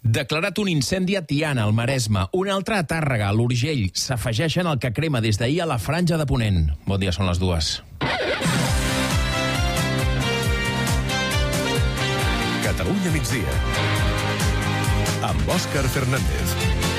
Declarat un incendi a Tiana, al Maresme, un altre a Tàrrega, a l'Urgell. S'afegeixen al que crema des d'ahir a la Franja de Ponent. Bon dia, són les 2. Catalunya migdia, amb Òscar Fernández.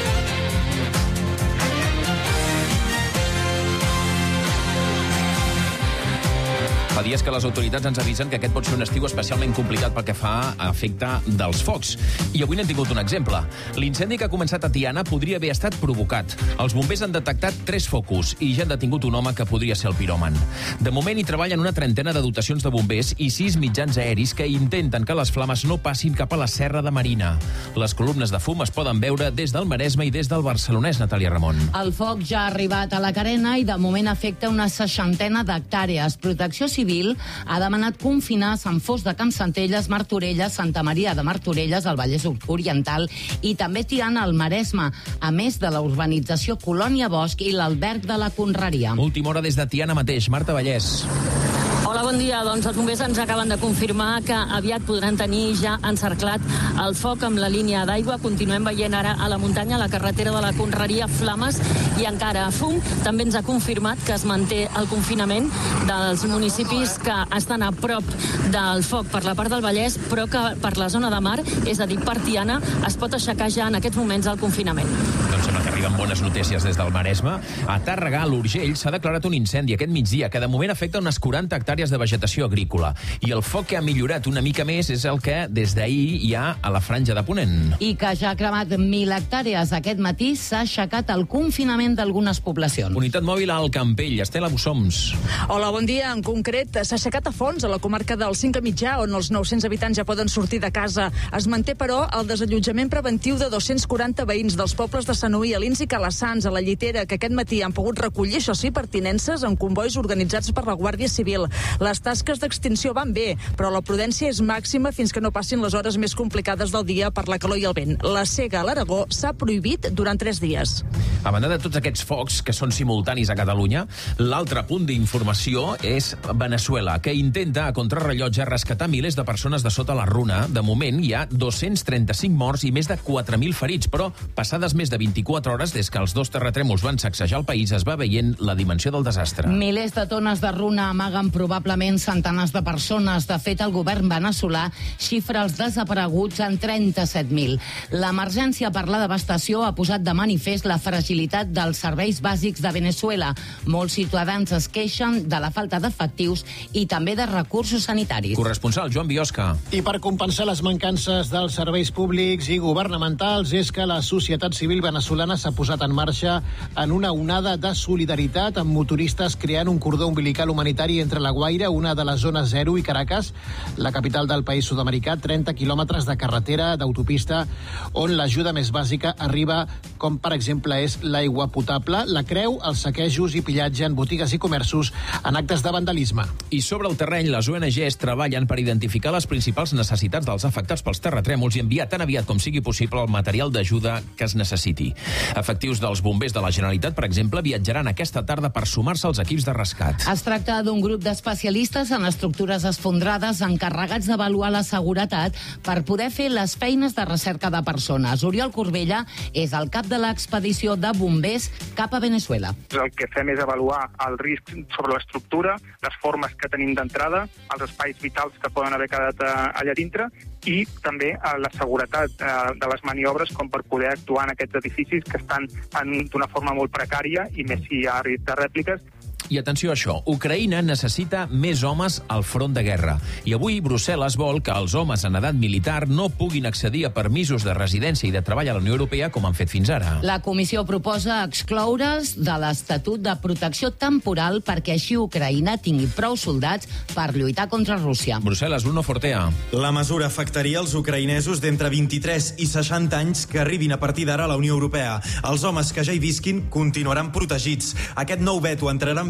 Fa dies que les autoritats ens avisen que aquest pot ser un estiu especialment complicat pel que fa a efecte dels focs. I avui n'hem tingut un exemple. L'incendi que ha començat a Tiana podria haver estat provocat. Els bombers han detectat 3 focus i ja han detingut un home que podria ser el piròman. De moment hi treballen una trentena de dotacions de bombers i 6 mitjans aeris que intenten que les flames no passin cap a la Serra de Marina. Les columnes de fum es poden veure des del Maresme i des del barcelonès, Natàlia Ramon. El foc ja ha arribat a la Carena i de moment afecta una 60 d'hectàrees. Protecció Civil ha demanat confinar Sant Fost de Campsentelles, Martorelles, Santa Maria de Martorelles, al Vallès Oriental i també Tiana, al Maresme, a més de la urbanització Colònia Bosch i l'alberg de la Conreria. Última hora des de Tiana mateix. Marta Vallès. Hola, bon dia. Doncs els bombers ens acaben de confirmar que aviat podran tenir ja encerclat el foc amb la línia d'aigua. Continuem veient ara a la muntanya, a la carretera de la Conreria, flames i encara fum. També ens ha confirmat que es manté el confinament dels municipis que estan a prop del foc per la part del Vallès, però que per la zona de mar, és a dir, per Tiana, es pot aixecar ja en aquests moments el confinament. Doncs sembla que arriben bones notícies des del Maresme. A Tàrrega, a l'Urgell, s'ha declarat un incendi aquest migdia que de moment afecta unes 40 hectàrees de vegetació agrícola. I el foc que ha millorat una mica més és el que des d'ahir hi ha a la Franja de Ponent. I que ja ha cremat 1.000 hectàrees. Aquest matí s'ha aixecat el confinament d'algunes poblacions. Unitat mòbil al Campell. Estela Bussoms. Hola, bon dia. En concret, s'ha aixecat a Fons, a la comarca del Cinca Mitjà, on els 900 habitants ja poden sortir de casa. Es manté, però, el desallotjament preventiu de 240 veïns dels pobles de Sanuí, Alins i Calassans, a la Llitera, que aquest matí han pogut recollir, això sí, pertinences en convois organitzats per la Guàrdia Civil. Les tasques d'extinció van bé, però la prudència és màxima fins que no passin les hores més complicades del dia per la calor i el vent. La cega a l'Aragó s'ha prohibit durant 3 dies. A banda de tots aquests focs que són simultanis a Catalunya, l'altre punt d'informació és Veneçuela, que intenta a contrarrellotge rescatar milers de persones de sota la runa. De moment hi ha 235 morts i més de 4.000 ferits, però passades més de 24 hores des que els 2 terratrèmols van sacsejar el país es va veient la dimensió del desastre. Milers de tones de runa amaguen probablement centenars de persones. De fet, el govern veneçolà xifra els desapareguts en 37.000. L'emergència per la devastació ha posat de manifest la fragilitat dels serveis bàsics de Veneçuela. Molts ciutadans es queixen de la falta d'efectius i també de recursos sanitaris. Corresponsal Joan Biosca. I per compensar les mancances dels serveis públics i governamentals és que la societat civil veneçolana s'ha posat en marxa en una onada de solidaritat amb motoristes creant un cordó umbilical humanitari entre La Guaira, una de les zones 0, i Caracas, la capital del país sud-americà, 30 quilòmetres de carretera, d'autopista, on l'ajuda més bàsica arriba, com per exemple és l'aigua potable, la creu, els saquejos i pillatge en botigues i comerços en actes de vandalisme. I sobre el terreny, les ONGs treballen per identificar les principals necessitats dels afectats pels terratrèmols i enviar tan aviat com sigui possible el material d'ajuda que es necessiti. Efectius dels bombers de la Generalitat, per exemple, viatjaran aquesta tarda per sumar-se als equips de rescat. Es tracta d'un grup d'especialistes en estructures esfondrades encarregats d'avaluar la seguretat per poder fer les feines de recerca de persones. Oriol Corbella és el cap de l'expedició de bombers cap a Veneçuela. El que fem és avaluar el risc sobre l'estructura, les formes que tenim d'entrada, els espais vitals que poden haver quedat allà dintre i també la seguretat de les maniobres com per poder actuar en aquests edificis que estan d'una forma molt precària i més si hi ha risc de rèpliques. I atenció a això, Ucraïna necessita més homes al front de guerra. I avui Brussel·les vol que els homes en edat militar no puguin accedir a permisos de residència i de treball a la Unió Europea com han fet fins ara. La comissió proposa excloure's de l'Estatut de Protecció Temporal perquè així Ucraïna tingui prou soldats per lluitar contra Rússia. Brussel·les, Bruno Fortea. La mesura afectaria els ucraïnesos d'entre 23 i 60 anys que arribin a partir d'ara a la Unió Europea. Els homes que ja hi visquin continuaran protegits. Aquest nou veto entrarà en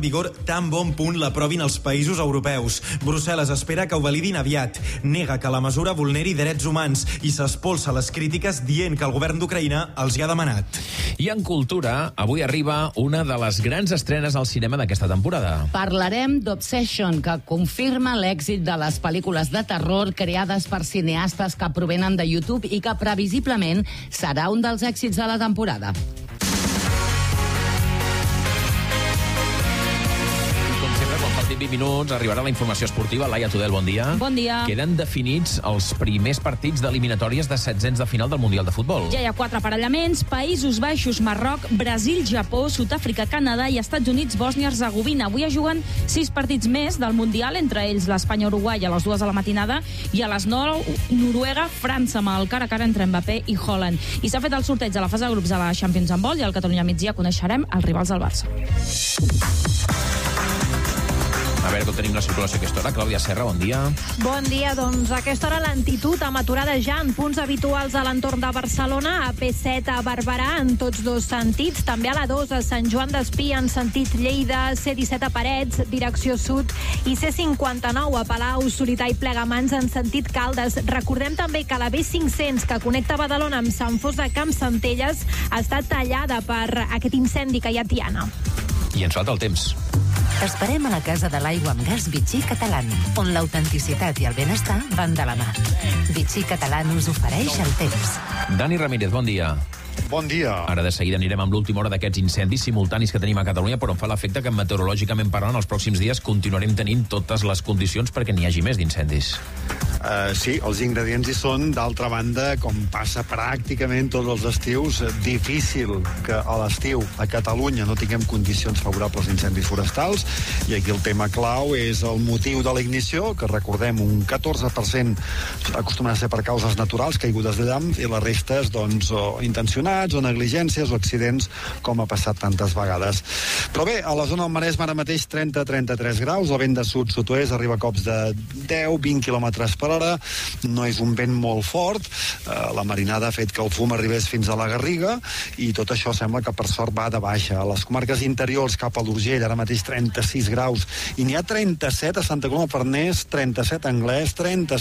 vigor tan bon punt l'aprovin els països europeus. Brussel·les espera que ho validin aviat. Nega que la mesura vulneri drets humans i s'espolsa les crítiques dient que el govern d'Ucraïna els hi ha demanat. I en cultura, avui arriba una de les grans estrenes al cinema d'aquesta temporada. Parlarem d'Obsession, que confirma l'èxit de les pel·lícules de terror creades per cineastes que provenen de YouTube i que previsiblement serà un dels èxits de la temporada. Com sempre, quan faltin 20 minuts, arribarà la informació esportiva. Laia Tudel, bon dia. Bon dia. Queden definits els primers partits d'eliminatòries de setzents de final del Mundial de Futbol. Ja hi ha 4 aparellaments: Països Baixos, Marroc, Brasil, Japó, Sud-àfrica, Canadà i Estats Units, Bòsnia-Hercegovina. Avui es juguen 6 partits més del Mundial, entre ells l'Espanya-Uruguai a les 2 de la matinada i a les 9 Noruega-França, amb el cara a cara entre Mbappé i Haaland. I s'ha fet el sorteig de la fase de grups de la Champions Handball i al Catalunya migdia coneixerem els rivals del Barça. A veure com tenim la circulació a aquesta hora. Clàudia Serra, bon dia. Bon dia, doncs a aquesta hora lentitud amb aturada ja en punts habituals a l'entorn de Barcelona, a P7 a Barberà en tots dos sentits, també a la 2 a Sant Joan d'Espí en sentit Lleida, C17 a Parets, direcció sud, i C59 a Palau, Solità i Plegamans en sentit Caldes. Recordem també que la B500 que connecta Badalona amb Sant Fost de Campsentelles està tallada per aquest incendi que hi ha a Tiana. I ens falta el temps. Esperem a la Casa de l'Aigua amb Gas Vichy Catalán, on l'autenticitat i el benestar van de la mà. Vichy Catalán us ofereix el temps. Dani Ramírez, bon dia. Bon dia. Ara de seguida anirem amb l'última hora d'aquests incendis simultanis que tenim a Catalunya, però em fa l'efecte que meteorològicament parlant els pròxims dies continuarem tenint totes les condicions perquè n'hi hagi més d'incendis. Sí, els ingredients hi són. D'altra banda, com passa pràcticament tots els estius, difícil que a l'estiu a Catalunya no tinguem condicions favorables d'incendis forestals, i aquí el tema clau és el motiu de la ignició, que recordem un 14% acostumen a ser per causes naturals, caigudes de llamp, i les restes, doncs, o intencionats, o negligències, o accidents, com ha passat tantes vegades. Però bé, a la zona del Maresme ara mateix 30-33 graus, el vent de sud-sud-oest arriba a cops de 10-20 km per hora, no és un vent molt fort, la marinada ha fet que el fum arribés fins a la Garriga, i tot això sembla que per sort va de baixa. A les comarques interiors cap a l'Urgell ara mateix 36 graus, i n'hi ha 37 a Santa Coloma de Farners, 37 a Anglès,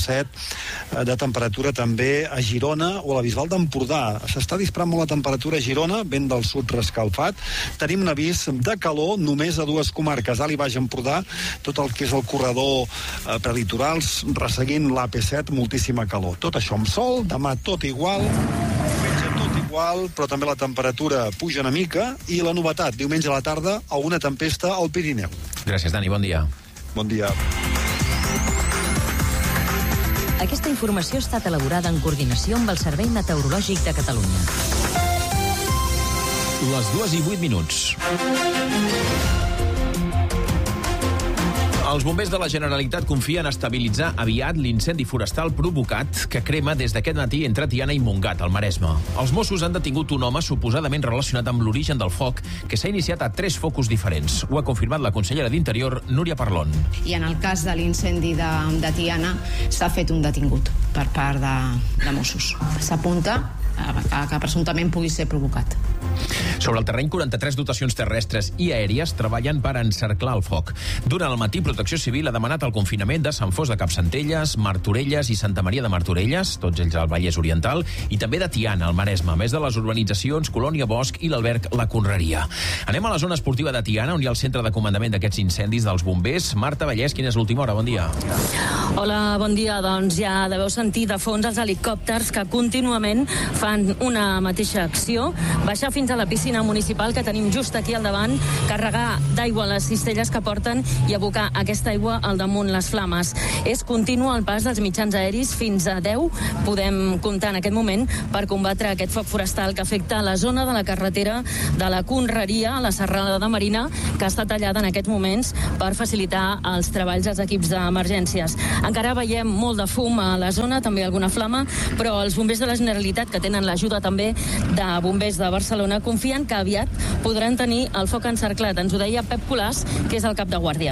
37 de temperatura també a Girona o a la Bisbal d'Empordà. S'està disparant molt la temperatura a Girona, vent del sud rescalfat. Tenim un avís de calor només a 2 comarques, Alt i Baix Empordà, tot el que és el corredor prelitorals, resseguint l'AP7, moltíssima calor. Tot això amb sol, demà tot igual, tot igual, però també la temperatura puja una mica, i la novetat, diumenge a la tarda, alguna tempesta al Pirineu. Gràcies, Dani, bon dia. Bon dia. Aquesta informació ha estat elaborada en coordinació amb el Servei Meteorològic de Catalunya. Les 2:08. Els bombers de la Generalitat confien estabilitzar aviat l'incendi forestal provocat que crema des d'aquest matí entre Tiana i Montgat, al Maresme. Els Mossos han detingut un home suposadament relacionat amb l'origen del foc, que s'ha iniciat a 3 focus diferents. Ho ha confirmat la consellera d'Interior, Núria Parlon. I en el cas de l'incendi de Tiana s'ha fet un detingut per part de Mossos. S'apunta a que presumptament pugui ser provocat. Sobre el terreny, 43 dotacions terrestres i aèries treballen per encerclar el foc. Durant el matí, Protecció Civil ha demanat el confinament de Sant Fost de Campsentelles, Martorelles i Santa Maria de Martorelles, tots ells al Vallès Oriental, i també de Tiana, al Maresme, a més de les urbanitzacions Colònia Bosch i l'alberg La Conreria. Anem a la zona esportiva de Tiana, on hi ha el centre de comandament d'aquests incendis dels bombers. Marta Vallès, quina és l'última hora? Bon dia. Hola, bon dia. Doncs ja deveu sentir de fons els helicòpters que contínuament fan una mateixa acció, baixar fins a la piscina municipal que tenim just aquí al davant, carregar d'aigua les cistelles que porten i abocar aquesta aigua al damunt les flames. És continu el pas dels mitjans aeris, fins a 10 podem comptar en aquest moment per combatre aquest foc forestal que afecta la zona de la carretera de la Conreria, a la serralada de Marina, que està tallada en aquests moments per facilitar els treballs dels equips d'emergències. Encara veiem molt de fum a la zona, també alguna flama, però els bombers de la Generalitat, que tenen l'ajuda també de bombers de Barcelona, confien que aviat podran tenir el foc encerclat. Ens ho deia Pep Colàs, que és el cap de guàrdia.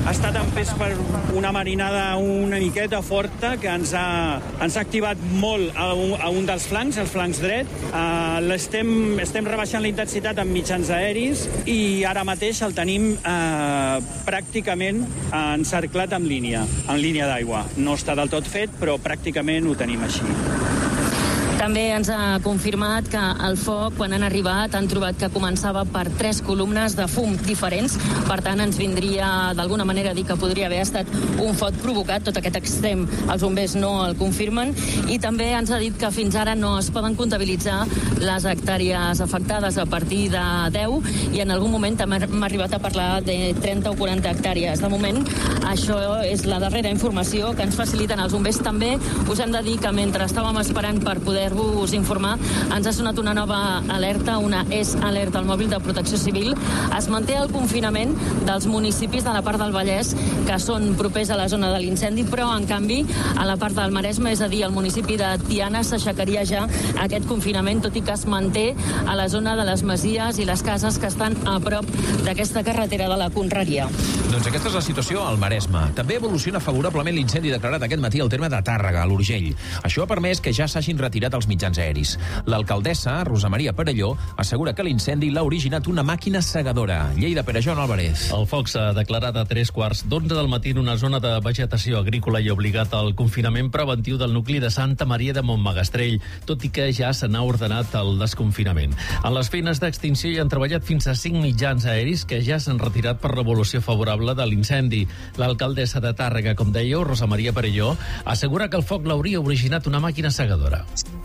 Ha estat empès per una marinada una miqueta forta que ens ha activat molt a un dels flancs, els flancs dret. Estem rebaixant la intensitat amb mitjans aeris i ara mateix el tenim pràcticament encerclat en línia d'aigua. No està del tot fet, però pràcticament ho tenim així. També ens ha confirmat que el foc, quan han arribat, han trobat que començava per 3 columnes de fum diferents. Per tant, ens vindria d'alguna manera a dir que podria haver estat un foc provocat. Tot aquest extrem els bombers no el confirmen. I també ens ha dit que fins ara no es poden comptabilitzar les hectàrees afectades a partir de 10 i en algun moment també hem arribat a parlar de 30 o 40 hectàrees. De moment, això és la darrera informació que ens faciliten els bombers. També us hem de dir que mentre estàvem esperant per poder-vos informar, ens ha sonat una nova alerta, una alerta al mòbil de Protecció Civil. Es manté el confinament dels municipis de la part del Vallès que són propers a la zona de l'incendi, però en canvi a la part del Maresme, és a dir, al municipi de Tiana, s'aixecaria ja aquest confinament, tot i que es manté a la zona de les masies i les cases que estan a prop d'aquesta carretera de la Conreria. Doncs aquesta és la situació al Maresme. També evoluciona favorablement l'incendi declarat aquest matí al terme de Tàrrega, a l'Urgell. Això ha permès que ja s'hagin retirat els mitjans aeris. L'alcaldessa, Rosa Maria Perelló, assegura que l'incendi l'ha originat una màquina segadora. Lleida, Perejoan, Álvarez. El foc s'ha declarat a 3:15 del matí en una zona de vegetació agrícola i obligat al confinament preventiu del nucli de Santa Maria de Montmagastrell, tot i que ja se n'ha ordenat el desconfinament. En les feines d'extinció hi han treballat fins a 5 mitjans aeris que ja s'han retirat per l'evolució favorable de l'incendi. L'alcaldessa de Tàrrega, com dèieu, Rosa Maria Perelló, assegura que el foc l'hauria originat una màquina segadora.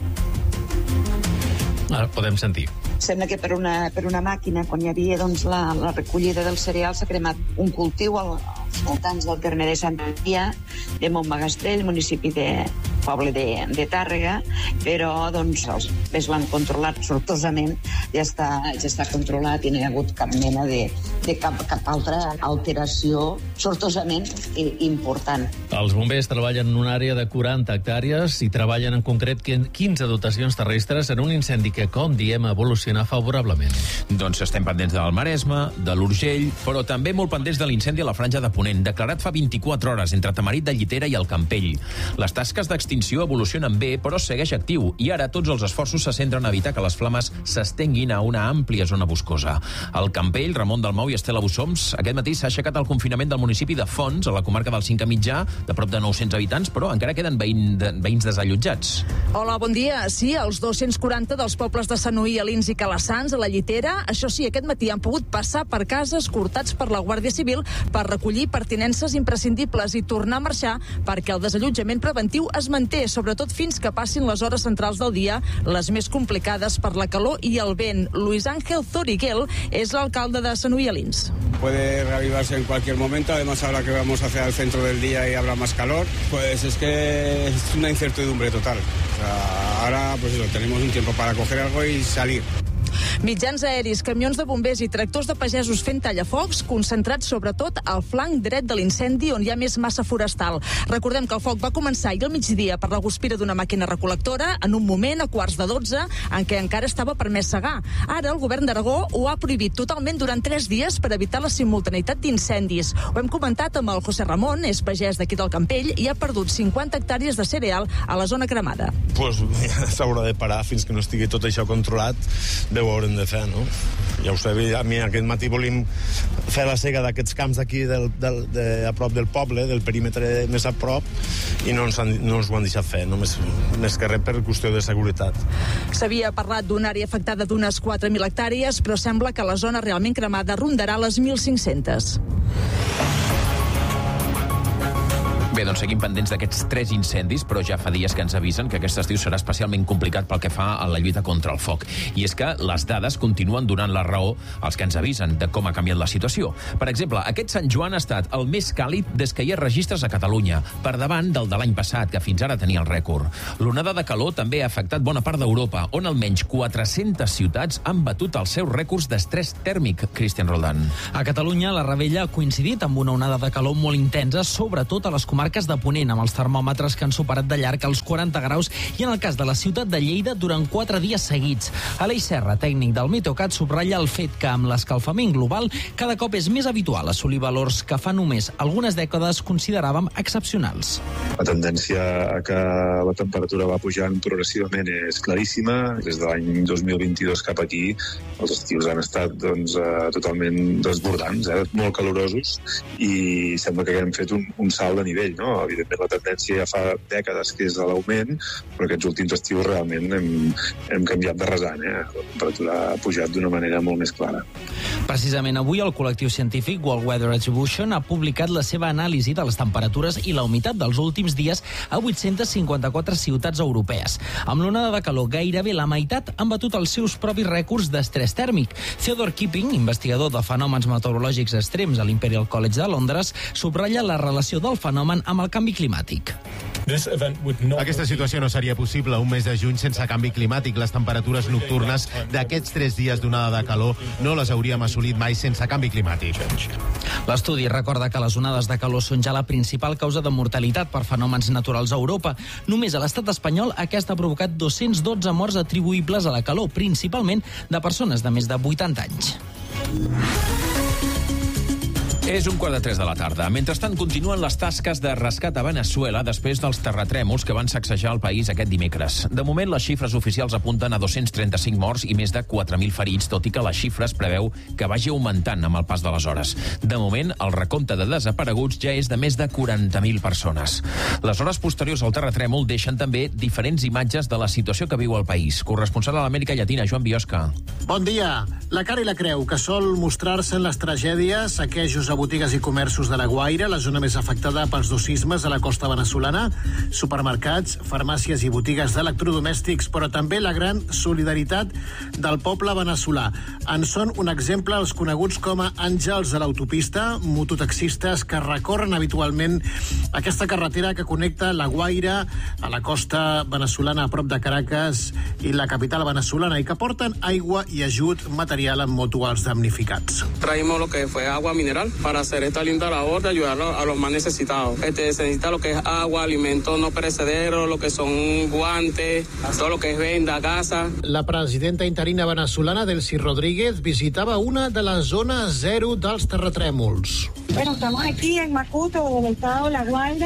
Ara podem sentir. Sembla que per una màquina, quan hi havia la recollida del cereal, s'ha cremat un cultiu als voltants del terme de Santa Maria de Montmagastrell, municipi de poble de Tàrrega, però els bombers l'han controlat sortosament, ja està controlat i no hi ha hagut cap mena de cap altra alteració sortosament important. Els bombers treballen en una àrea de 40 hectàrees i treballen en concret 15 dotacions terrestres en un incendi que, com diem, evoluciona favorablement. Doncs estem pendents del Maresme, de l'Urgell, però també molt pendents de l'incendi a la Franja de Ponent, declarat fa 24 hores entre Tamarit de Llitera i el Campell. Les tasques d'extinció evolucionen bé, però segueix actiu, i ara tots els esforços se centren a evitar que les flames s'estenguin a una àmplia zona boscosa. Al Campell, Ramon Dalmau i Estela Bussoms, aquest matí s'ha aixecat el confinament del municipi de Fonts, a la comarca del Cinca Mitjà, de prop de 900 habitants, però encara queden veïns desallotjats. Hola, bon dia. Sí, els 240 dels pobles de Sanuí, Alins i Calassans, a la Llitera, això sí, aquest matí han pogut passar per casa escortats per la Guàrdia Civil per recollir pertinences imprescindibles i tornar a marxar perquè el desallotjament preventiu es manté, sobretot fins que passin les hores centrals del dia, les més complicades per la calor i el vent. Luis Ángel Zoriguel és l'alcalde de Sanuí, Alins. Puede reavivarse en cualquier momento, además ahora que vamos hacia el centro del día y habrá más calor, pues es que es una incertidumbre total. O sea, ahora pues eso, tenemos un tiempo para coger algo y salir. Mitjans aeris, camions de bombers i tractors de pagesos fent tallafocs, concentrats sobretot al flanc dret de l'incendi on hi ha més massa forestal. Recordem que el foc va començar ahir al migdia per la guspira d'una màquina recol·lectora, en un moment, a 11:15, en què encara estava permès segar. Ara el govern d'Aragó ho ha prohibit totalment durant 3 dies per evitar la simultaneïtat d'incendis. Ho hem comentat amb el José Ramon, és pagès d'aquí del Campell, i ha perdut 50 hectàrees de cereal a la zona cremada. Pues s'haurà de parar fins que no estigui tot això controlat, ho haurem de fer, no? Ja ho sabeu, a mi aquest matí volíem fer la sega d'aquests camps d'aquí a prop del poble, del perímetre més a prop, i no ens ho han deixat fer, només més que res per qüestió de seguretat. S'havia parlat d'una àrea afectada d'unes 4.000 hectàrees, però sembla que la zona realment cremada rondarà les 1.500. Bé, doncs seguim pendents d'aquests 3 incendis, però ja fa dies que ens avisen que aquest estiu serà especialment complicat pel que fa a la lluita contra el foc. I és que les dades continuen donant la raó als que ens avisen de com ha canviat la situació. Per exemple, aquest Sant Joan ha estat el més càlid des que hi ha registres a Catalunya, per davant del de l'any passat, que fins ara tenia el rècord. L'onada de calor també ha afectat bona part d'Europa, on almenys 400 ciutats han batut els seus rècords d'estrès tèrmic. Cristian Roldán. A Catalunya, la revetlla ha coincidit amb una onada de calor molt intensa, sobretot a les comarques comarques de Ponent, amb els termòmetres que han superat de llarg els 40 graus, i en el cas de la ciutat de Lleida durant 4 dies seguits. Aleix Serra, tècnic del Meteocat, subratlla el fet que amb l'escalfament global cada cop és més habitual assolir valors que fa només algunes dècades consideràvem excepcionals. La tendència a que la temperatura va pujant progressivament és claríssima. Des de l'any 2022 cap aquí els estius han estat totalment desbordants, molt calorosos, i sembla que hem fet un salt de nivell, no? Evidentment la tendència ja fa dècades que és a l'augment, però aquests últims estius realment hem canviat de rasant. La temperatura ha pujat d'una manera molt més clara. Precisament avui el col·lectiu científic World Weather Attribution ha publicat la seva anàlisi de les temperatures i la humitat dels últims dies a 854 ciutats europees. Amb l'onada de calor gairebé la meitat han batut els seus propis rècords d'estrès tèrmic. Theodore Keeping, investigador de fenòmens meteorològics extrems a l'Imperial College de Londres, subratlla la relació del fenomen amb el canvi climàtic. Aquesta situació no seria possible un mes de juny sense canvi climàtic. Les temperatures nocturnes d'aquests 3 dies d'onada de calor no les hauríem assolit mai sense canvi climàtic. L'estudi recorda que les onades de calor són ja la principal causa de mortalitat per fenòmens naturals a Europa. Només a l'estat espanyol aquesta ha provocat 212 morts atribuïbles a la calor, principalment de persones de més de 80 anys. És 2:45 de la tarda. Mentrestant, continuen les tasques de rescat a Veneçuela després dels terratrèmols que van sacsejar el país aquest dimecres. De moment, les xifres oficials apunten a 235 morts i més de 4.000 ferits, tot i que la xifra es preveu que vagi augmentant amb el pas de les hores. De moment, el recompte de desapareguts ja és de més de 40.000 persones. Les hores posteriors al terratrèmol deixen també diferents imatges de la situació que viu el país. Corresponsal a l'Amèrica Llatina, Joan Biosca. Bon dia. La cara i la creu, que sol mostrar-se en les tragèdies, saquejos a botigues i comerços de La Guaira, la zona més afectada pels dos sismes a la costa venezolana, supermercats, farmàcies i botigues d'electrodomèstics, però també la gran solidaritat del poble veneçolà. En són un exemple els coneguts com a àngels a l'autopista, mototaxistes que recorren habitualment aquesta carretera que connecta La Guaira a la costa venezolana a prop de Caracas i la capital venezolana, i que porten aigua i ajut material en moto als damnificats. Traímos lo que fue agua mineral para hacer esta linda labor de ayudar a los más necesitados. Se necesita lo que es agua, alimentos no perecederos, lo que son guantes, todo lo que es venda, gasa. La presidenta interina venezolana, Delcy Rodríguez, visitava una de les zones zero dels terratrèmols. Bueno, estamos aquí en Macuto, en el estado de La Guaira,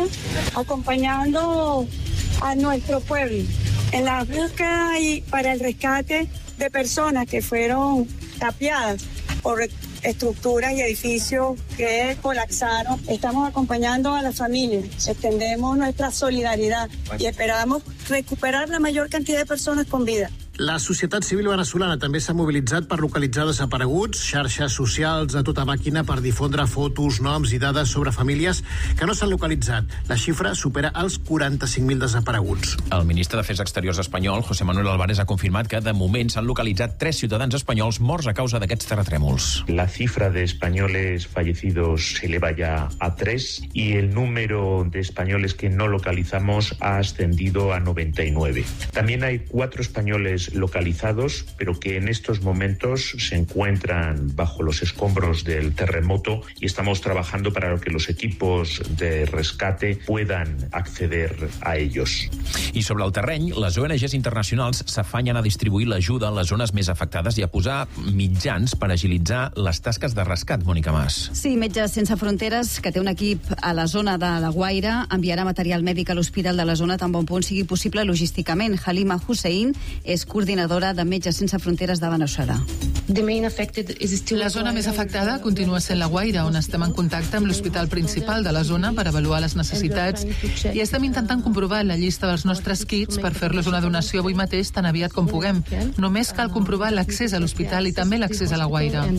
acompañando a nuestro pueblo en la búsqueda y para el rescate de personas que fueron tapiadas por estructuras y edificios que colapsaron. Estamos acompañando a las familias, extendemos nuestra solidaridad y esperamos recuperar la mayor cantidad de personas con vida. La societat civil venezolana també s'ha mobilitzat per localitzar desapareguts, xarxes socials a tota màquina per difondre fotos, noms i dades sobre famílies que no s'han localitzat. La xifra supera els 45.000 desapareguts. El ministre d'Afers Exteriors espanyol, José Manuel Álvarez, ha confirmat que de moment s'han localitzat 3 ciutadans espanyols morts a causa d'aquests terratrèmols. La cifra de españoles fallecidos se eleva ya a 3 y el número de españoles que no localizamos ha ascendido a 99. También hay 4 españoles localizados, pero que en estos momentos se encuentran bajo los escombros del terremoto y estamos trabajando para que los equipos de rescate puedan acceder a ellos. I sobre el terreny, les ONGs internacionals s'afanyen a distribuir l'ajuda en les zones més afectades i a posar mitjans per agilitzar les tasques de rescat, Mònica Mas. Sí, Metges Sense Fronteres, que té un equip a la zona de La Guaira, enviarà material mèdic a l'hospital de la zona tan bon punt sigui possible logísticament. Halima Hussein és coordinadora de Metges Sense Fronteres de Veneçuela. La zona més afectada continua sent La Guaira, on estem en contacte amb l'hospital principal de la zona per avaluar les necessitats i estem intentant comprovar la llista dels nostres kits per fer-los una donació avui mateix tan aviat com puguem. Només cal comprovar l'accés a l'hospital i també l'accés a La Guaira.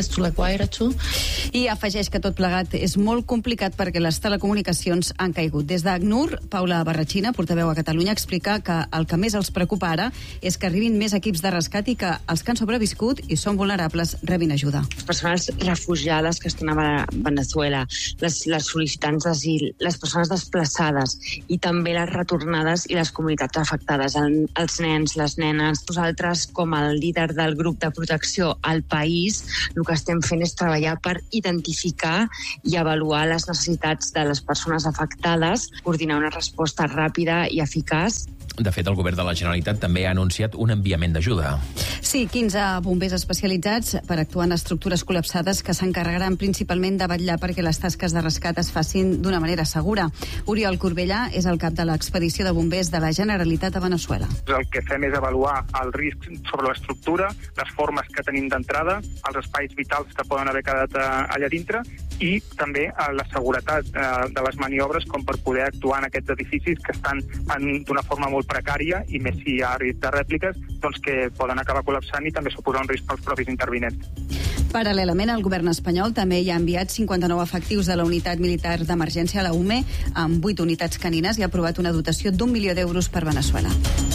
I afegeix que tot plegat és molt complicat perquè les telecomunicacions han caigut. Des d'ACNUR, Paula Barratxina, portaveu a Catalunya, explica que el que més els preocupa ara és que arribin més equips de rescat i que els que han sobreviscut i són vulnerables rebin ajuda. Les persones refugiades que estan a Venezuela, les sol·licitants d'asil, les persones desplaçades i també les retornades i les comunitats afectades, els nens, les nenes. Nosaltres, com a líder del grup de protecció al país, el que estem fent és treballar per identificar i avaluar les necessitats de les persones afectades, coordinar una resposta ràpida i eficaç. De fet, el govern de la Generalitat també ha anunciat un enviament d'ajuda. Sí, 15 bombers especialitzats per actuar en estructures col·lapsades que s'encarregaran principalment de vetllar perquè les tasques de rescat es facin d'una manera segura. Oriol Corbellà és el cap de l'expedició de bombers de la Generalitat a Venezuela. El que fem és avaluar el risc sobre l'estructura, les formes que tenim d'entrada, els espais vitals que poden haver quedat allà dintre i també la seguretat de les maniobres com per poder actuar en aquests edificis que estan d'una forma molt precària i més si hi ha risc de rèpliques doncs que poden acabar col·lapsant i també suposar un risc pels propis intervinents. Paral·lelament, el govern espanyol també hi ha enviat 59 efectius de la unitat militar d'emergència a la UME amb 8 unitats canines i ha aprovat una dotació d'1 milió d'euros per Venezuela.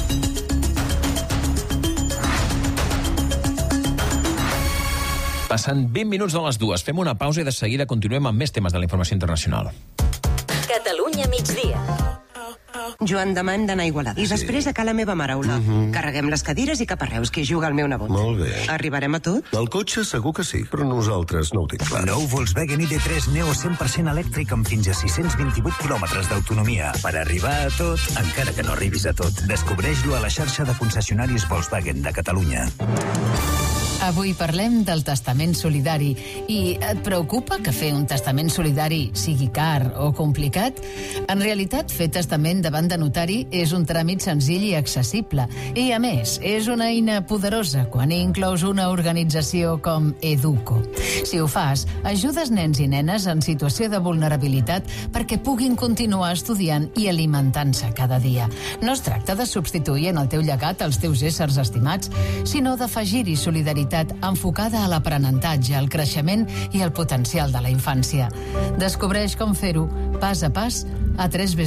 Passant 20 minuts de les 2. Fem una pausa i de seguida continuem amb més temes de la informació internacional. Catalunya migdia. Joan Damant d'anar a Igualada. I després a la meva maraula. Carreguem les cadires i cap a Reus, que hi juga el meu nebot. Molt bé. Arribarem a tot? El cotxe segur que sí, però nosaltres no ho tinc clar. Nou Volkswagen ID3 Neo 100% elèctric amb fins a 628 quilòmetres d'autonomia. Per arribar a tot, encara que no arribis a tot, descobreix-lo a la xarxa de concessionaris Volkswagen de Catalunya. Avui parlem del testament solidari. I et preocupa que fer un testament solidari sigui car o complicat? En realitat, fer testament davant de notari és un tràmit senzill i accessible. I, a més, és una eina poderosa quan inclous una organització com Educo. Si ho fas, ajudes nens i nenes en situació de vulnerabilitat perquè puguin continuar estudiant i alimentant-se cada dia. No es tracta de substituir en el teu llegat els teus éssers estimats, sinó d'afegir-hi solidaritat enfocada a l'aprenentatge, el creixement i el potencial de la infància. Descobreix com fer-ho pas a pas a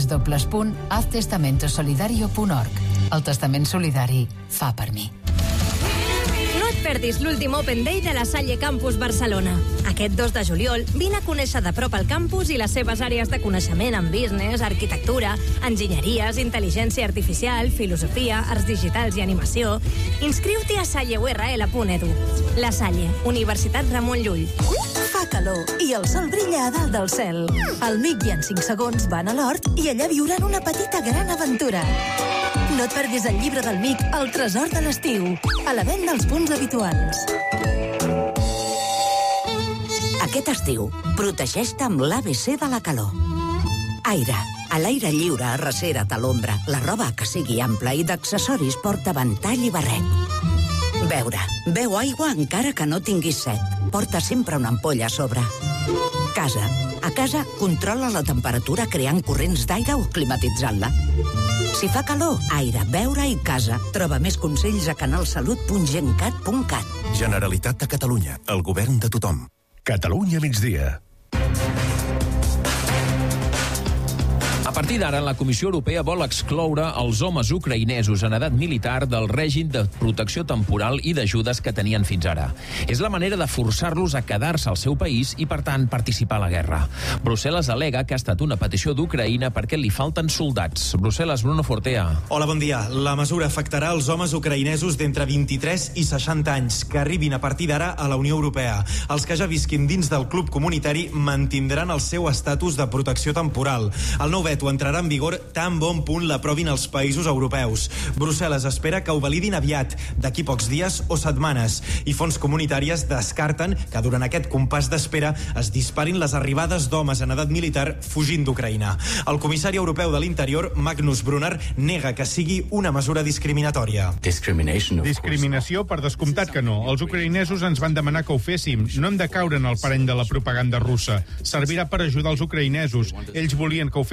www.haztestamentosolidario.org. El testament solidari fa per mi. No et perdis l'últim Open Day de la Salle Campus Barcelona. Aquest 2 de juliol vine a conèixer de prop el campus i les seves àrees de coneixement en business, arquitectura, enginyeries, intel·ligència artificial, filosofia, arts digitals i animació. Inscriu-t'hi a salleurl.edu. La Salle, Universitat Ramon Llull. Fa calor i el sol brilla a dalt del cel. El Mic i en 5 segons van a l'hort i allà viuran una petita gran aventura. No et perdis el llibre del Mic, El tresor de l'estiu, a la venda als punts habituals. Aquest estiu, protegeix-te amb l'ABC de la calor. Aire. A l'aire lliure, arrecera't a l'ombra. La roba que sigui ampla i d'accessoris porta ventall i barret. Beure. Beu aigua encara que no tinguis set. Porta sempre una ampolla a sobre. Casa. A casa, controla la temperatura creant corrents d'aire o climatitzant-la. Si fa calor, aire, beure i casa. Troba més consells a canalsalut.gencat.cat. Generalitat de Catalunya. El govern de tothom. Catalunya migdia. A partir d'ara, la Comissió Europea vol excloure els homes ucraïnesos en edat militar del règim de protecció temporal i d'ajudes que tenien fins ara. És la manera de forçar-los a quedar-se al seu país i, per tant, participar a la guerra. Brussel·les al·lega que ha estat una petició d'Ucraïna perquè li falten soldats. Brussel·les, Bruno Fortea. Hola, bon dia. La mesura afectarà els homes ucraïnesos d'entre 23 i 60 anys que arribin a partir d'ara a la Unió Europea. Els que ja visquin dins del club comunitari mantindran el seu estatus de protecció temporal. El nou veto entrarà en vigor tan bon punt l'aprovin els països europeus. Brussel·les espera que ho validin aviat, d'aquí pocs dies o setmanes, i fonts comunitàries descarten que durant aquest compàs d'espera es disparin les arribades d'homes en edat militar fugint d'Ucraïna. El comissari europeu de l'Interior, Magnus Brunner, nega que sigui una mesura discriminatòria. Discriminació, per descomptat que no. Els ucraïnesos ens van demanar que ho féssim. No hem de caure en el parany de la propaganda russa. Servirà per ajudar els ucraïnesos. Ells volien que ho féssim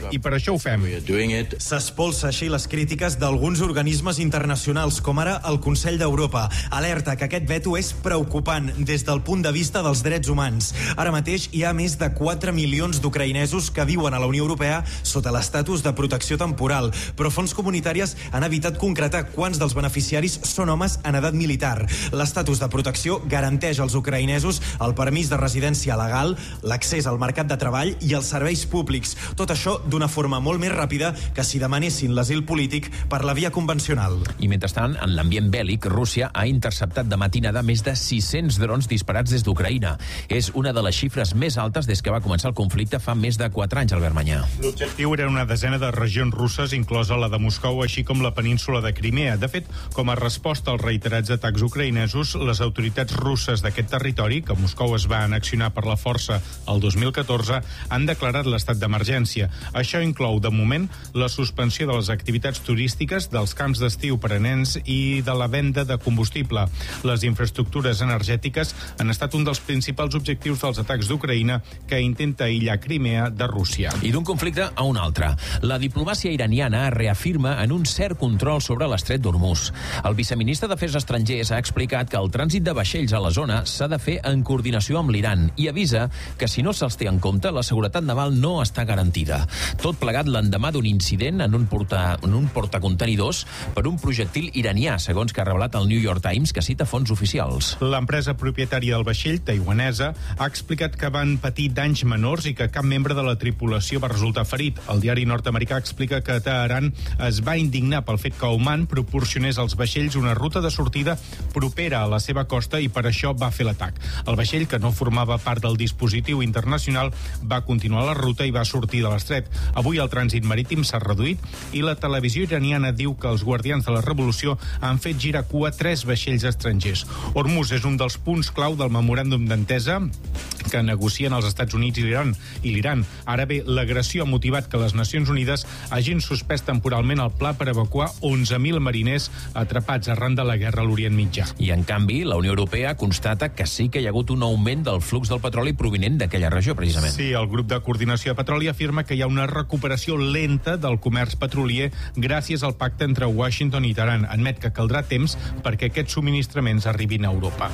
I per això ho fem. S'espolsa així les crítiques d'alguns organismes internacionals, com ara el Consell d'Europa. Alerta que aquest veto és preocupant des del punt de vista dels drets humans. Ara mateix hi ha més de 4 milions d'ucraïnesos que viuen a la Unió Europea sota l'estatus de protecció temporal, però fonts comunitàries han evitat concretar quants dels beneficiaris són homes en edat militar. L'estatus de protecció garanteix als ucraïnesos el permís de residència legal, l'accés al mercat de treball i els serveis públics. Tot això d'una forma molt més ràpida que si demanessin l'asil polític per la via convencional. I mentrestant, en l'ambient bèl·lic, Rússia ha interceptat de matinada més de 600 drons disparats des d'Ucraïna. És una de les xifres més altes des que va començar el conflicte fa més de 4 anys, Albert Manyà. L'objectiu era una desena de regions russes, inclosa la de Moscou, així com la península de Crimea. De fet, com a resposta als reiterats atacs ucraïnesos, les autoritats russes d'aquest territori, que Moscou es va annexionar per la força el 2014, han declarat l'estat d'emergència. Això inclou, de moment, la suspensió de les activitats turístiques, dels camps d'estiu per a nens i de la venda de combustible. Les infraestructures energètiques han estat un dels principals objectius dels atacs d'Ucraïna, que intenta aïllar Crimea de Rússia. I d'un conflicte a un altre. La diplomàcia iraniana reafirma en un cert control sobre l'estret d'Hormuz. El viceministre d'Afers Estrangers ha explicat que el trànsit de vaixells a la zona s'ha de fer en coordinació amb l'Iran i avisa que si no se'ls té en compte, la seguretat naval no està garantida. Tot plegat l'endemà d'un incident en un portacontenidors per un projectil iranià, segons que ha revelat el New York Times, que cita fonts oficials. L'empresa propietària del vaixell, taiwanesa, ha explicat que van patir danys menors i que cap membre de la tripulació va resultar ferit. El diari nord-americà explica que Teheran es va indignar pel fet que Oman proporcionés als vaixells una ruta de sortida propera a la seva costa i per això va fer l'atac. El vaixell, que no formava part del dispositiu internacional, va continuar la ruta i va sortir de l'estret. Avui el trànsit marítim s'ha reduït i la televisió iraniana diu que els guardians de la revolució han fet girar cua 3 vaixells estrangers. Hormuz és un dels punts clau del memoràndum d'entesa que negocien els Estats Units i l'Iran. Ara bé, l'agressió ha motivat que les Nacions Unides hagin suspès temporalment el pla per evacuar 11.000 mariners atrapats arran de la guerra a l'Orient Mitjà. I, en canvi, la Unió Europea constata que sí que hi ha hagut un augment del flux del petroli provinent d'aquella regió, precisament. Sí, el grup de coordinació de petroli afirma que hi ha una recuperació lenta del comerç petrolier gràcies al pacte entre Washington i Teheran. Admet que caldrà temps perquè aquests subministraments arribin a Europa.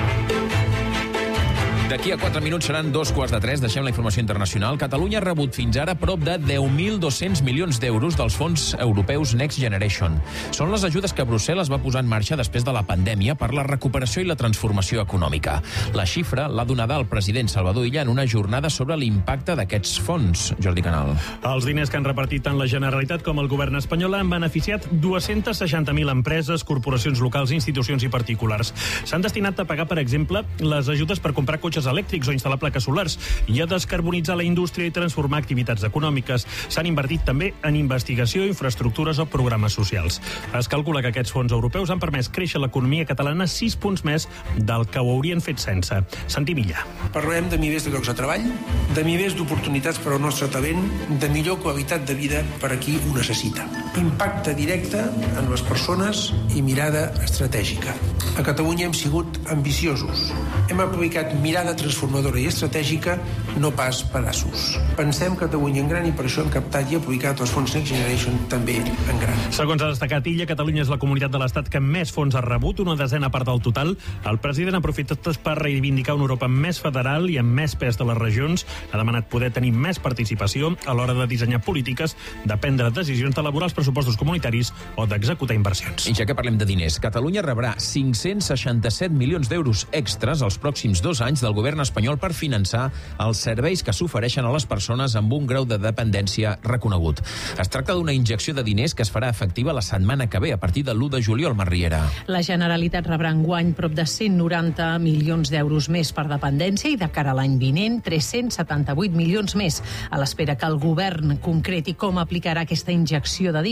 D'aquí a 4 minuts seran 2:15. Deixem la informació internacional. Catalunya ha rebut fins ara prop de 10.200 milions d'euros dels fons europeus Next Generation. Són les ajudes que Brussel·les va posar en marxa després de la pandèmia per la recuperació i la transformació econòmica. La xifra l'ha donada el president Salvador Illa en una jornada sobre l'impacte d'aquests fons. Jordi Canal. Els diners que han repartit tant la Generalitat com el govern espanyol han beneficiat 260.000 empreses, corporacions locals, institucions i particulars. S'han destinat a pagar, per exemple, les ajudes per comprar cotxes elèctrics o instal·lar plaques solars i a descarbonitzar la indústria i transformar activitats econòmiques. S'han invertit també en investigació, infraestructures o programes socials. Es calcula que aquests fons europeus han permès créixer l'economia catalana 6 punts més del que ho haurien fet sense. Santi Millà. Parlem de milers de llocs de treball, de milers d'oportunitats per al nostre talent, de millor qualitat de vida per a qui ho necessita. Impacte directe en les persones i mirada estratègica. A Catalunya hem sigut ambiciosos. Hem aplicat mirada transformadora i estratègica, no pas pedaços. Pensem Catalunya en gran i per això hem captat i aplicat els fons Next Generation també en gran. Segons ha destacat Illa, Catalunya és la comunitat de l'Estat que més fons ha rebut, una desena part del total. El president ha aprofitat per reivindicar una Europa més federal i amb més pes de les regions. Ha demanat poder tenir més participació a l'hora de dissenyar polítiques, de prendre decisions, d'elaborar els pressupostos comunitaris o d'executar inversions. I ja que parlem de diners, Catalunya rebrà 567 milions d'euros extras els pròxims 2 anys del govern espanyol per finançar els serveis que s'ofereixen a les persones amb un grau de dependència reconegut. Es tracta d'una injecció de diners que es farà efectiva la setmana que ve, a partir de l'1 de juliol, Marriera. La Generalitat rebrà enguany prop de 190 milions d'euros més per dependència i de cara a l'any vinent 378 milions més, a l'espera que el govern concreti com aplicarà aquesta injecció de diners.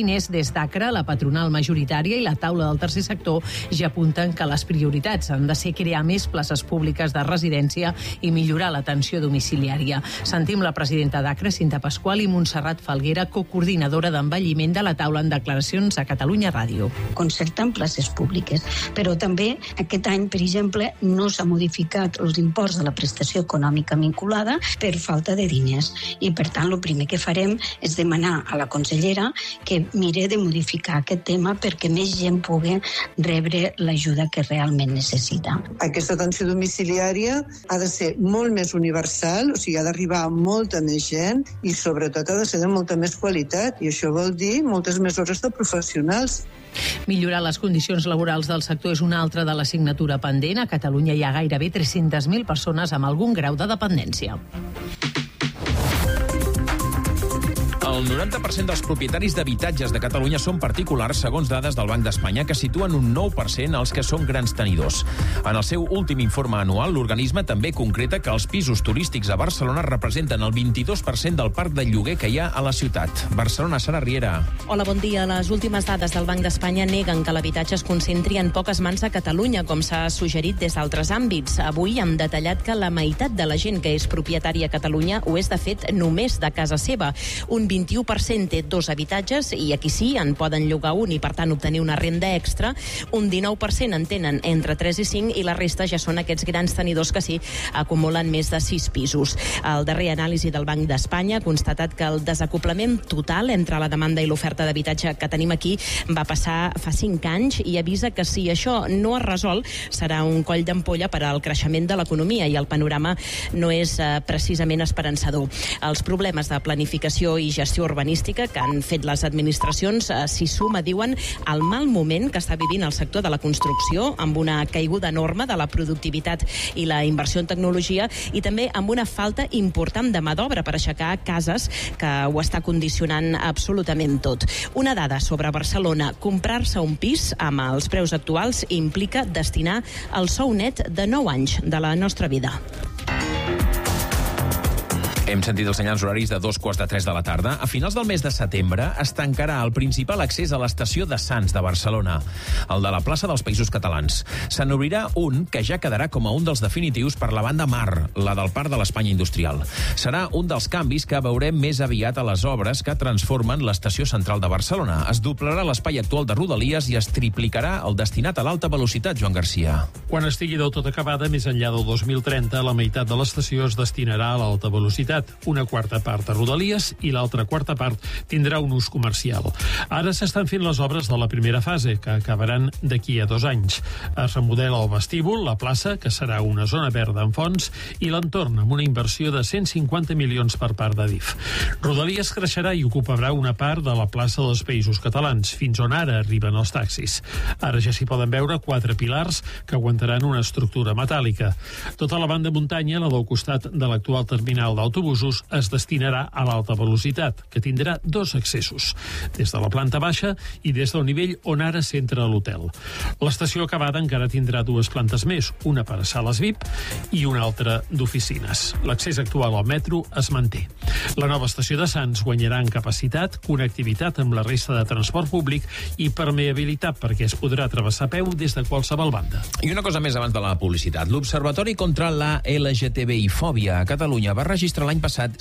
diners, des d'Acra, la patronal majoritària i la taula del tercer sector ja apunten que les prioritats han de ser crear més places públiques de residència i millorar l'atenció domiciliària. Sentim la presidenta d'Acra, Cinta Pasqual, i Montserrat Falguera, cocoordinadora d'envelliment de la taula, en declaracions a Catalunya Ràdio. Concertant places públiques, però també aquest any, per exemple, no s'ha modificat els imports de la prestació econòmica vinculada per falta de diners. I, per tant, el primer que farem és demanar a la consellera que mire de modificar aquest tema perquè més gent pugui rebre l'ajuda que realment necessita. Aquesta atenció domiciliària ha de ser molt més universal, o sigui, ha d'arribar a molta més gent i, sobretot, ha de ser de molta més qualitat. I això vol dir moltes més hores de professionals. Millorar les condicions laborals del sector és una altra de l'assignatura pendent. A Catalunya hi ha gairebé 300.000 persones amb algun grau de dependència. El 90% dels propietaris d'habitatges de Catalunya són particulars, segons dades del Banc d'Espanya, que situen un 9% als que són grans tenidors. En el seu últim informe anual, l'organisme també concreta que els pisos turístics a Barcelona representen el 22% del parc de lloguer que hi ha a la ciutat. Barcelona, Sara Riera. Hola, bon dia. Les últimes dades del Banc d'Espanya neguen que l'habitatge es concentri en poques mans a Catalunya, com s'ha suggerit des d'altres àmbits. Avui hem detallat que la meitat de la gent que és propietària a Catalunya ho és, de fet, només de casa seva. Un 21% té 2 habitatges i aquí sí en poden llogar un i, per tant, obtenir una renda extra. Un 19% en tenen entre 3 i 5 i la resta ja són aquests grans tenidors que sí acumulen més de 6 pisos. El darrer anàlisi del Banc d'Espanya ha constatat que el desacoplament total entre la demanda i l'oferta d'habitatge que tenim aquí va passar fa 5 anys i avisa que si això no es resol serà un coll d'ampolla per al creixement de l'economia i el panorama no és precisament esperançador. Els problemes de planificació i gestió urbanística que han fet les administracions s'hi suma, diuen, al mal moment que està vivint el sector de la construcció, amb una caiguda enorme de la productivitat i la inversió en tecnologia i també amb una falta important de mà d'obra per aixecar cases que ho està condicionant absolutament tot. Una dada sobre Barcelona: comprar-se un pis amb els preus actuals implica destinar el sou net de 9 anys de la nostra vida. Hem sentit els senyals horaris de 2:15 de la tarda. A finals del mes de setembre es tancarà el principal accés a l'estació de Sants de Barcelona, el de la plaça dels Països Catalans. Se n'obrirà un que ja quedarà com a un dels definitius per la banda mar, la del Parc de l'Espanya Industrial. Serà un dels canvis que veurem més aviat a les obres que transformen l'estació central de Barcelona. Es doblarà l'espai actual de Rodalies i es triplicarà el destinat a l'alta velocitat, Joan Garcia. Quan estigui del tot acabada, més enllà del 2030, la meitat de l'estació es destinarà a l'alta velocitat. Una quarta part a Rodalies i l'altra quarta part tindrà un ús comercial. Ara s'estan fent les obres de la primera fase, que acabaran d'aquí a 2 anys. Es remodela el vestíbul, la plaça, que serà una zona verda amb fonts, i l'entorn, amb una inversió de 150 milions per part d'Adif. Rodalies creixerà i ocuparà una part de la plaça dels Països Catalans, fins on ara arriben els taxis. Ara ja s'hi poden veure 4 pilars que aguantaran una estructura metàl·lica. Tota la banda muntanya, la del costat de l'actual terminal d'autobusos, es destinarà a l'alta velocitat, que tindrà 2 accessos, des de la planta baixa i des del nivell on ara s'entra a l'hotel. L'estació acabada encara tindrà 2 plantes més, una per a sales VIP i una altra d'oficines. L'accés actual al metro es manté. La nova estació de Sants guanyarà en capacitat, connectivitat amb la resta de transport públic i permeabilitat, perquè es podrà travessar a peu des de qualsevol banda. I una cosa més abans de la publicitat. L'Observatori contra la LGTBI-fòbia a Catalunya va registrar l'any passat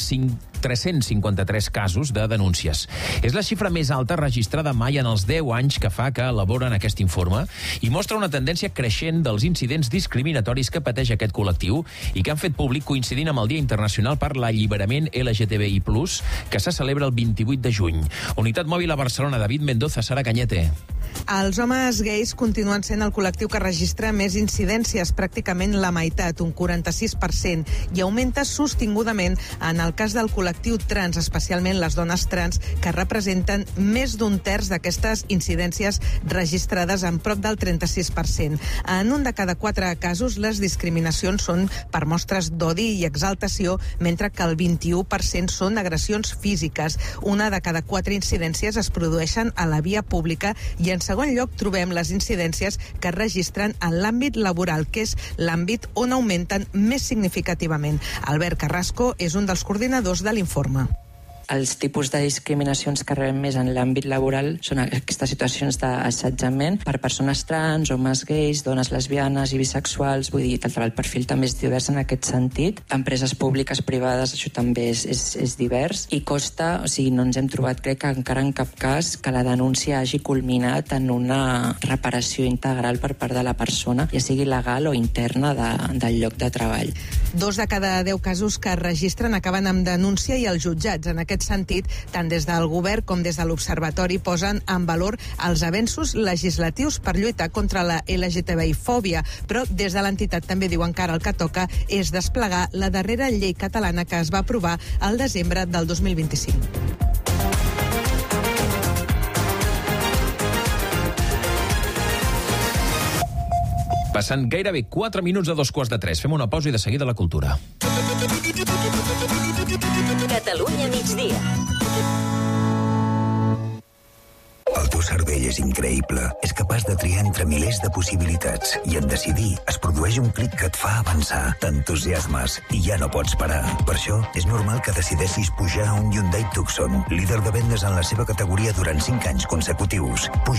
353 casos de denúncies. És la xifra més alta registrada mai en els 10 anys que fa que elaboren aquest informe i mostra una tendència creixent dels incidents discriminatoris que pateix aquest col·lectiu i que han fet públic coincidint amb el Dia Internacional per l'Alliberament LGTBI+, que se celebra el 28 de juny. Unitat mòbil a Barcelona, David Mendoza, Sara Cañete. Els homes gais continuen sent el col·lectiu que registra més incidències, pràcticament la meitat, un 46%, i augmenta sostingudament en el cas del col·lectiu trans, especialment les dones trans, que representen més d'un terç d'aquestes incidències registrades, en prop del 36%. En un de cada 4 casos, les discriminacions són per mostres d'odi i exaltació, mentre que el 21% són agressions físiques. Una de cada 4 incidències es produeixen a la via pública i, en segon lloc, trobem les incidències que es registren en l'àmbit laboral, que és l'àmbit on augmenten més significativament. Albert Carrasco és un dels coordinadors de l'informe. Els tipus de discriminacions que rebem més en l'àmbit laboral són aquestes situacions d'assetjament per persones trans, homes gais, dones lesbianes i bisexuals. Vull dir, el perfil també és divers en aquest sentit. Empreses públiques, privades, això també és divers. I costa, o sigui, no ens hem trobat, crec que encara en cap cas, que la denúncia hagi culminat en una reparació integral per part de la persona, ja sigui legal o interna del lloc de treball. 2 de cada 10 casos que es registren acaben amb denúncia i els jutjats. En aquest sentit, tant des del govern com des de l'Observatori posen en valor els avenços legislatius per lluitar contra la LGTBI-fòbia, però des de l'entitat també diuen que ara el que toca és desplegar la darrera llei catalana que es va aprovar al desembre del 2025. Passant gairebé 4 minuts de 2:45. Fem una pausa i de seguida la cultura. Catalunya migdia. El teu cervell és increïble. És capaç de triar entre milers de possibilitats i en decidir es produeix un clic que et fa avançar. T'entusiasmes i ja no pots parar. Per això és normal que decideixis pujar a un Hyundai Tucson, líder de vendes en la seva categoria durant 5 anys consecutius. Puja